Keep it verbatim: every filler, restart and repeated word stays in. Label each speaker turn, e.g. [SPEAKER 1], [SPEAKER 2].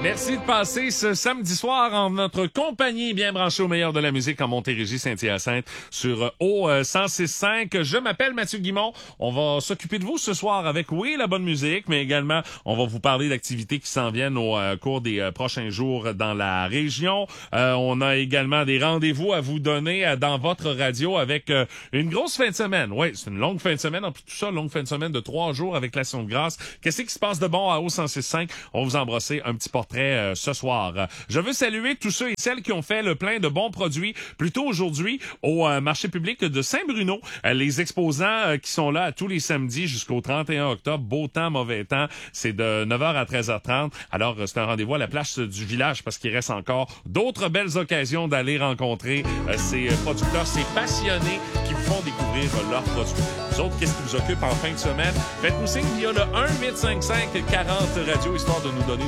[SPEAKER 1] Merci de passer ce samedi soir en notre compagnie, bien branchée au meilleur de la musique en Montérégie, Saint-Hyacinthe, sur O cent six cinq. Je m'appelle Mathieu Guimont. On va s'occuper de vous ce soir avec, oui, la bonne musique, mais également, on va vous parler d'activités qui s'en viennent au euh, cours des euh, prochains jours dans la région. Euh, on a également des rendez-vous à vous donner euh, dans votre radio avec euh, une grosse fin de semaine. Oui, c'est une longue fin de semaine. En plus de tout ça, longue fin de semaine de trois jours avec l'Action de grâce. Qu'est-ce qui se passe de bon à O cent six cinq? On va vous embrasser un petit portrait Euh, ce soir. Je veux saluer tous ceux et celles qui ont fait le plein de bons produits plus tôt aujourd'hui au euh, marché public de Saint-Bruno. Euh, les exposants euh, qui sont là tous les samedis jusqu'au trente et un octobre. Beau temps, mauvais temps. C'est de neuf heures à treize heures trente. Alors, euh, c'est un rendez-vous à la place du village parce qu'il reste encore d'autres belles occasions d'aller rencontrer euh, ces producteurs, ces passionnés qui vous font découvrir euh, leurs produits. Vous autres, qu'est-ce qui vous occupe en fin de semaine? Faites-nous signe via le un huit cinq cinq quarante radio, histoire de nous donner